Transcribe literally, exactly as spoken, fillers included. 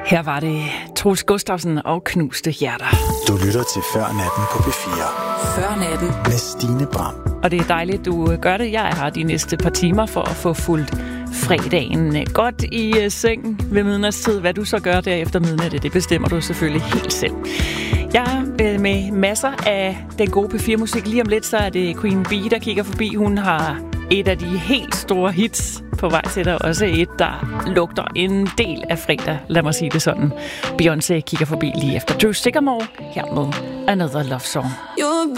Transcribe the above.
Her var det Troels Gustafsson og Knuste Hjerter. Du lytter til Før Natten på P fire. Før Natten. Med Stine Bram. Og det er dejligt, du gør det. Jeg har de næste par timer for at få fulgt fredagen godt i seng ved midnatstid. Hvad du så gør der efter midnat, det bestemmer du selvfølgelig helt selv. Jeg er med masser af den gode P fire-musik. Lige om lidt, så er det Queen Bee, der kigger forbi. Hun har et af de helt store hits på vej til dig. Også et, der lugter en del af fredag. Lad mig sige det sådan. Beyoncé kigger forbi lige efter Drew Sycamore her med Another Love Song. You're